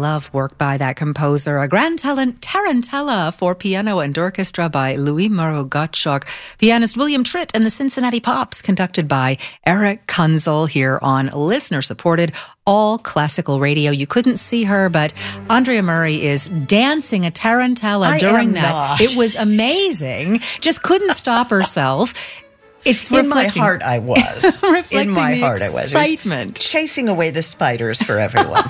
love work by that composer. A grand tarantella for piano and orchestra by Louis Moreau Gottschalk. Pianist William Tritt and the Cincinnati Pops, conducted by Eric Kunzel, here on listener-supported all classical radio. You couldn't see her, but Andrea Murray is dancing a tarantella during that. Not. It was amazing. Just couldn't stop herself. It's in my heart, I was. In my heart, I was. Excitement. Chasing away the spiders for everyone.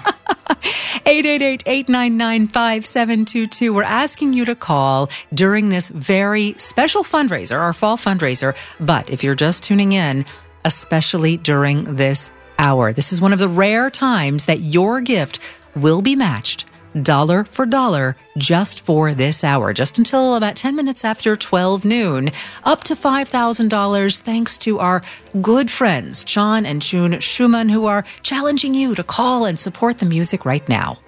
888-899-5722. We're asking you to call during this very special fundraiser, our fall fundraiser. But if you're just tuning in, especially during this hour, this is one of the rare times that your gift will be matched dollar for dollar just for this hour, just until about 10 minutes after 12 noon, up to $5,000 thanks to our good friends, John and June Schumann, who are challenging you to call and support the music right now.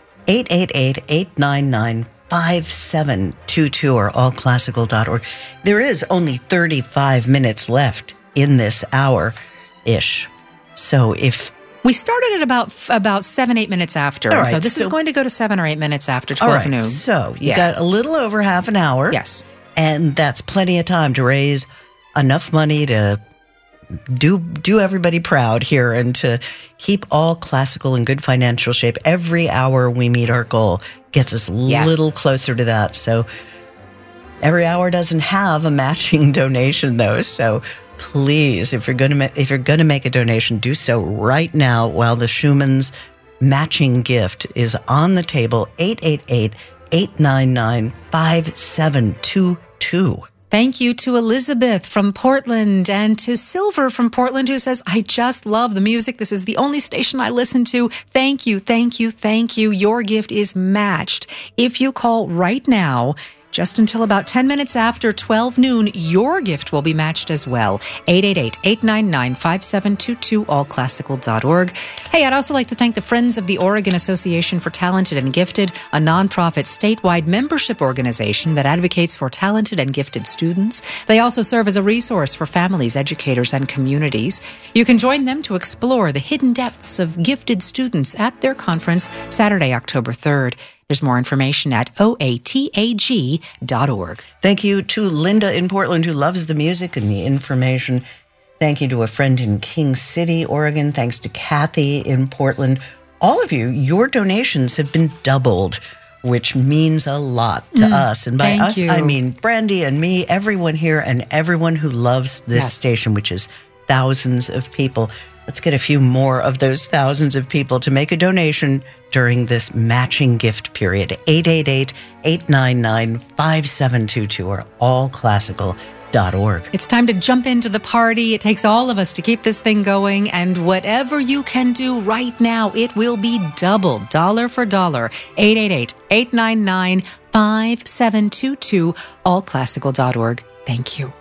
888-899-5722 or allclassical.org. There is only 35 minutes left in this hour-ish. So if we started at about 7-8 minutes after. Right, so this is going to go to 7 or 8 minutes after 12 noon. So you got a little over half an hour. Yes. And that's plenty of time to raise enough money to do everybody proud here and to keep all classical in good financial shape. Every hour we meet our goal gets us a little closer to that. So every hour doesn't have a matching donation, though. So please, if you're going to make a donation, do so right now while the Schumann's matching gift is on the table. 888-899-5722. Thank you to Elizabeth from Portland and to Silver from Portland, who says, I just love the music. This is the only station I listen to. Thank you, thank you, thank you. Your gift is matched. If you call right now, just until about 10 minutes after 12 noon, your gift will be matched as well. 888-899-5722, allclassical.org. Hey, I'd also like to thank the Friends of the Oregon Association for Talented and Gifted, a nonprofit statewide membership organization that advocates for talented and gifted students. They also serve as a resource for families, educators, and communities. You can join them to explore the hidden depths of gifted students at their conference Saturday, October 3rd. There's more information at oatag.org. Thank you to Linda in Portland, who loves the music and the information. Thank you to a friend in King City, Oregon. Thanks to Kathy in Portland. All of you, your donations have been doubled, which means a lot to us. And by us, I mean Brandy and me, everyone here, and everyone who loves this station, which is thousands of people. Let's get a few more of those thousands of people to make a donation during this matching gift period. 888-899-5722 or allclassical.org. It's time to jump into the party. It takes all of us to keep this thing going, and whatever you can do right now, it will be doubled, dollar for dollar. 888-899-5722, allclassical.org. Thank you.